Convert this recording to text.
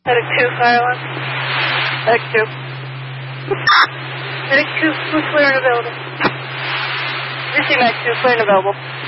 Medic 2, fire alarm. Medic 2. Medic 2, who's clear and available? Receive Medic 2, clear and available.